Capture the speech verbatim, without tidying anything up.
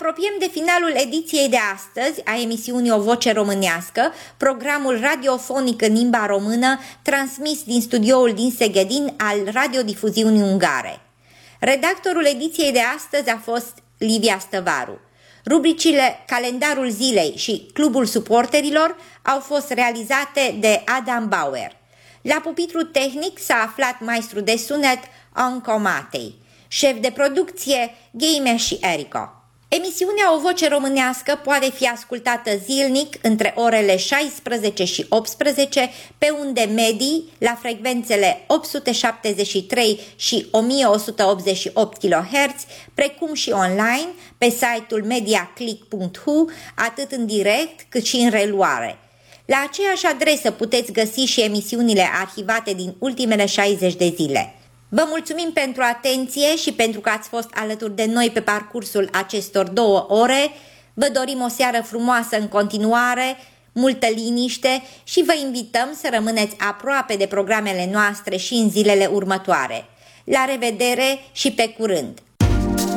apropiem de finalul ediției de astăzi a emisiunii O Voce Românească, programul radiofonic în limba română transmis din studioul din Seghedin al radiodifuziunii ungare. Redactorul ediției de astăzi a fost Livia Stăvaru. Rubricile Calendarul Zilei și Clubul Suporterilor au fost realizate de Adam Bauer. La pupitru tehnic s-a aflat maestru de sunet Anco Matei, șef de producție Gamer și Erico. Emisiunea O Voce Românească poate fi ascultată zilnic între orele șaisprezece și optsprezece pe unde medii la frecvențele opt sute șaptezeci și trei și o mie o sută optzeci și opt kilohertz, precum și online pe site-ul mediaclick punct h u, atât în direct cât și în reluare. La aceeași adresă puteți găsi și emisiunile arhivate din ultimele șaizeci de zile. Vă mulțumim pentru atenție și pentru că ați fost alături de noi pe parcursul acestor două ore. Vă dorim o seară frumoasă în continuare, multă liniște și vă invităm să rămâneți aproape de programele noastre și în zilele următoare. La revedere și pe curând!